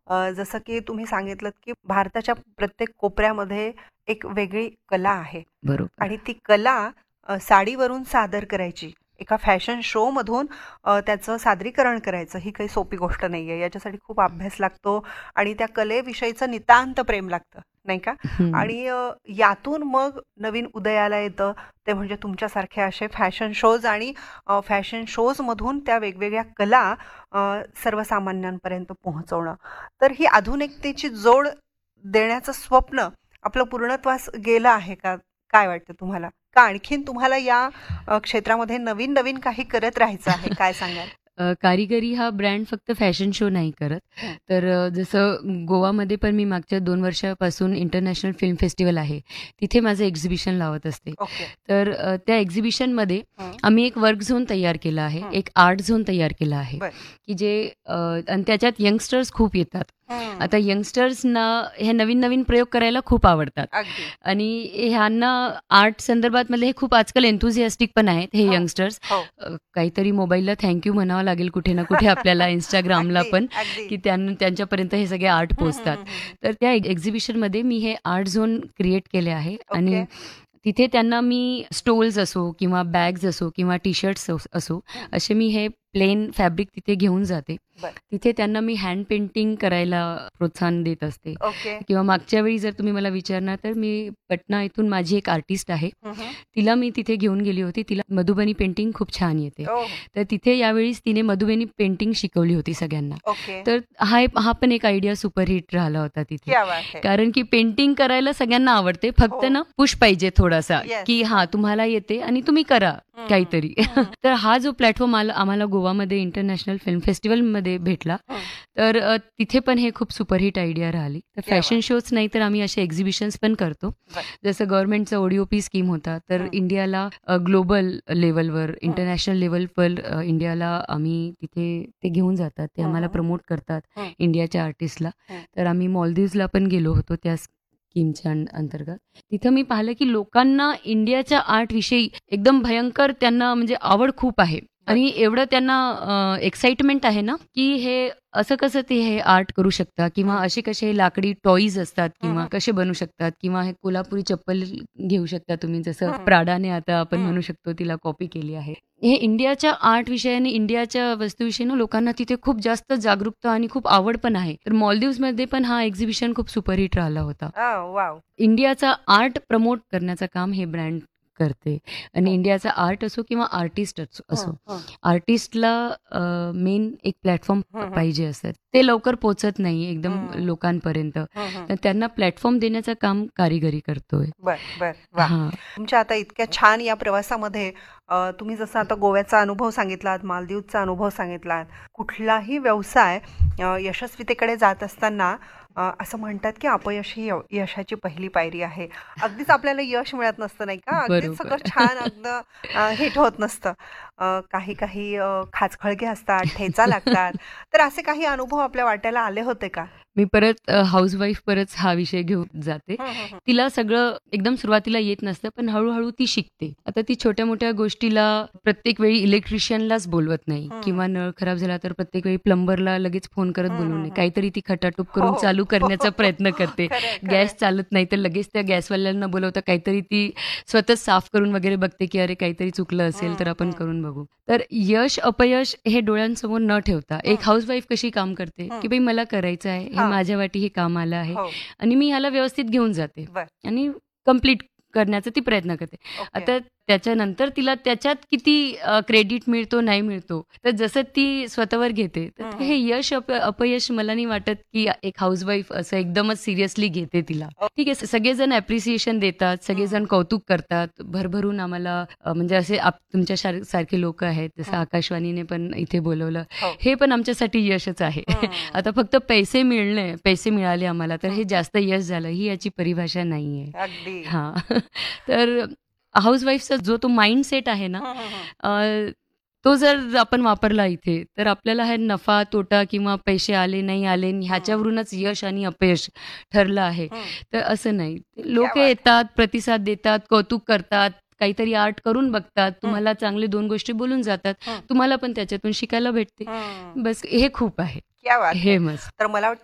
जसं की तुम्ही सांगितलत की भारताच्या प्रत्येक कोपऱ्यामध्ये एक वेगळी कला आहे बरोबर. आणि ती कला साडीवरून सादर करायची, एका फॅशन शो मधून त्याचं सादरीकरण करायचं ही काही सोपी गोष्ट नाहीये. याच्यासाठी खूप अभ्यास लागतो आणि त्या कलेविषयीचं नितांत प्रेम लागतं, नाही का? हं. आणि यातून मग नवीन उदयाला येतं ते म्हणजे तुमच्यासारखे असे फॅशन शोज आणि फॅशन शोज मधून त्या वेगवेगळ्या कला अ, सर्वसामान्यांपर्यंत पोहोचवणं. तर ही आधुनिकतेची जोड देण्याचं स्वप्न आपलं पूर्णत्वास गेलं आहे का? काय वाटतं तुम्हाला? का आणखीन तुम्हाला या क्षेत्रामध्ये नवीन-नवीन काही करत राहायचं आहे? काय सांगाल? कारिगरी हा ब्रँड फक्त फॅशन शो नाही करत. हं. तर जसं गोवामध्ये पण मी मागच्या 2 वर्षापासून इंटरनॅशनल फिल्म फेस्टिव्हल आहे. तिथे माझं एक्झिबिशन लावत असते. ओके. तर त्या एक्झिबिशनमध्ये हं, आम्ही एक वर्क झोन तयार केला आहे. हं. एक आर्ट झोन तयार केला आहे, बरं. की जे आणि त्याच्यात यंगस्टर्स खूप येतात. हं. आता यंगस्टर्सना हे नवीन-नवीन प्रयोग करायला खूप आवडतात अगदी. आणि ह्यांना आर्ट संदर्भात म्हणजे हे खूप आजकाल एन्थुसियास्टिक पण आहेत हे हो, यंगस्टर्स. हो. काहीतरी मोबाईलला थँक यू म्हणावं लागेल कुठे ना कुठे आपल्याला Instagramला अगदी, पण, अगदी. की त्यांच्यापर्यंत हे सगळे आर्ट हं, हं, पोहोचतात. हं, हं, हं. तर त्या एक्झिबिशनमध्ये मी हे आर्ट झोन क्रिएट केले आहे ओके. आणि तिथे त्यांना मी स्टोल्स असो किंवा बॅग्स असो किंवा टी-शर्ट्स असो, हं. असे मी हे प्लेन फॅब्रिक तिथे घेऊन जाते. बरं. तिथे त्यांना मी हँड पेंटिंग करायला प्रोत्साहन देत असते ओके. किंवा मागच्या वेळी जर तुम्ही मला विचारणार तर मी पटना इथून माझी एक आर्टिस्ट आहे. हं, हं. तिला मी तिथे घेऊन गेली होती. तिला मधुबनी पेंटिंग खूप छान येते. ओह! तर तिथे यावेळीस तिने मधुबनी पेंटिंग शिकवली होती सगळ्यांना. ओके. तर हा पण एक आयडिया सुपरहिट राहिला होता तिथे. क्या बात है! कारण की पेंटिंग करायला सगळ्यांना आवडते. फक्त हो. ना पुश पाहिजे थोडासा, येस. की हां, तुम्हाला येते आणि तुम्ही करा हं, काहीतरी. हं, तर हा जो प्लॅटफॉर्म आम्हाला गोवामध्ये इंटरनॅशनल फिल्म फेस्टिव्हलमध्ये भेटला. हं. तर तिथे पण हे खूप सुपरहिट आयडिया राहिली. तर क्या फॅशन बात! शोच नाही तर आम्ही असे एक्झिबिशन्स पण करतो. बरं. जसं गव्हर्नमेंटचा ODOP स्कीम होता. तर हं. इंडियाला ग्लोबल लेव्हलवर, हं. इंटरनॅशनल लेव्हलवर इंडियाला आम्ही तिथे ते घेऊन जातात. ते हं, आम्हाला हं. प्रमोट करतात हं. इंडियाच्या आर्टिस्टला. हं. तर आम्ही मालदीव्सला पण गेलो होतो त्या स्कीमच्या अंतर्गत. तिथं मी पाहिलं की लोकांना इंडियाच्या आर्टविषयी एकदम भयंकर त्यांना म्हणजे आवड खूप आहे. आणि एवढं त्यांना एक्साइटमेंट आहे ना, की हे असं कसं ते हे आर्ट करू शकतात किंवा हं. असे कसे लाकडी टॉईज असतात हं, किंवा हं. कसे बनू शकतात किंवा हे कोल्हापुरी चप्पल घेऊ शकता तुम्ही जसं हं. प्राडाने आता आपण हं. म्हणू शकतो तिला कॉपी केली आहे. हे इंडियाच्या आर्ट विषयी आणि इंडियाच्या वस्तूविषयी ना लोकांना तिथे खूप जास्त जागरूकता आणि खूप आवड पण आहे. तर मालदीव्समध्ये पण हा एक्झिबिशन खूप सुपरहिट राहिला होता. वॉव! इंडियाचा आर्ट प्रमोट करण्याचं काम हे ब्रँड करते आणि हं. इंडियाचा आर्ट असो किंवा आर्टिस्ट हं, असो. हं. आर्टिस्टला मेन एक प्लॅटफॉर्म हं, हं. पाहिजे असतात. ते लवकर पोहोचत नाही एकदम हं. लोकांपर्यंत. हं, हं. तर त्यांना प्लॅटफॉर्म देण्याचं काम कारिगरी करतोय. बरं, बरं. वाह! हां. तुमच्या आता इतक्या छान या प्रवासामध्ये तुम्ही जसं आता गोव्याचा अनुभव सांगितलात, मालदीवचा अनुभव सांगितलात. कुठलाही व्यवसाय यशस्वीतेकडे जात असताना असं म्हणतात की अपयश ही यशाची पहिली पायरी आहे. अगदीच आपल्याला यश मिळत नसतं नाही का? अगदीच बरोबर. सगळं छान अगदी हिट होत नसतं. काही खाचखळगे असतात, ठेचा लागतात. तर असे काही अनुभव आपल्या वाट्याला आले होते का? मी परत हाउसवाईफ परत हा विषय घेऊन जाते. हं, हं, हं. तिला सगळं एकदम सुरुवातीला येत नसतं, पण हळू-हळू ती शिकते. आता ती छोट्या-मोठ्या गोष्टीला प्रत्येक वेळी इलेक्ट्रिशियनलाच बोलवत नाही हं. किंवा नळ खराब झाला तर प्रत्येक वेळी प्लंबरला लगेच फोन करत हं, बोलवू हं, नये. हं. काहीतरी ती खटाटोप हो. करून चालू करण्याचा प्रयत्न करते. खरंय, खरंय. गॅस चालत नाही तर लगेच त्या गॅसवाल्यांना बोलवता काहीतरी ती स्वतःच साफ करून वगैरे बघते, की अरे काहीतरी चुकलं असेल तर हं, आपण हं. करून बघू. तर यश, अपयश हे डोळ्यांसमोर न ठेवता एक हं, हाउसवाईफ कशी काम करते, हं. की बाई मला करायचं आहे, हे हां. माझ्या वाटी हे काम आलं आहे हो. आणि मी ह्याला व्यवस्थित घेऊन जाते बरं. आणि कंप्लीट करण्याचा ती प्रयत्न करते. ओके. आता त्याच्यानंतर तिला त्याच्यात किती क्रेडिट मिळतो, नाही मिळतो, तर जसं ती स्वतःवर घेते, तर हं, हे हं. यश अपयश मला नाही वाटत, की एक हाउसवाईफ असं एकदमच सिरियसली घेते तिला. ओ ठीक आहे, सगळेजण ॲप्रिसिएशन देतात, हं, सगळेजण कौतुक करतात, भरभरून आम्हाला म्हणजे असे तुमच्या सारखे लोकं आहेत, जसं हं. आकाशवाणीने पण इथे बोलवलं. हो. हे पण आमच्यासाठी यशच आहे. हं. आता फक्त पैसे मिळाले आम्हाला, तर हं. हे जास्त यश झालं, ही याची परिभाषा नाहीये. अगदी. हां. तर हाउसवाईफचा जो तो माइंडसेट आहे ना, हं, हं, हं. अ, तो जर आपण वापरला इथे, तर आपल्याला हे नफा, तोटा किंवा पैसे आले, नाही आले हं. ह्याच्यावरूनच यश आणि अपयश ठरलं आहे. हं. तर असं नाही. क्या लोकं बात है! येतात, प्रतिसाद देतात, कौतुक करतात, काहीतरी आर्ट करून बघतात, हं. तुम्हाला चांगले 2 गोष्टी बोलून जातात. हं. तुम्हाला पण त्याच्यातून शिकायला भेटते. हं. बस हे खूप आहे. क्या बात है! हे मस्त. तर मला वाटतं